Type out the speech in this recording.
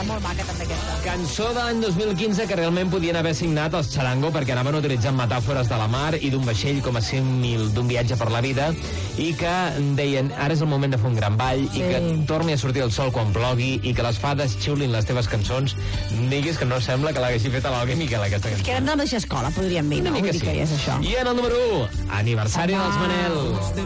era molt maca també aquesta. Cançó de l'any 2015 que realment podien haver signat els Charango perquè anaven utilitzant metàfores de la mar i d'un vaixell com a símil d'un viatge per la vida i que deien ara és el moment de fer un gran ball i que torni a sortir el sol quan plogui i que les fades xiulin les teves cançons. Diguis que no sembla que l'haguessi fet a l'Alguer Miquel aquesta cançó. És que eren de la mateixa escola, podríem dir, no? Una mica Vull dir sí. que és això. I en el número 1, aniversari dels Manel.